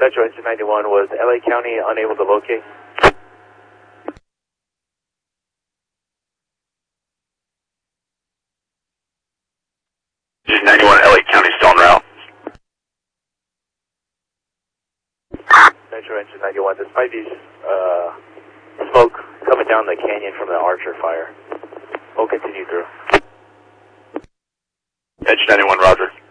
Metro Engine 91, was LA County unable to locate? Engine 91, LA County still en route. Metro Engine 91, despite these smoke coming down the canyon from the Archer fire, we'll continue through. Engine 91, roger.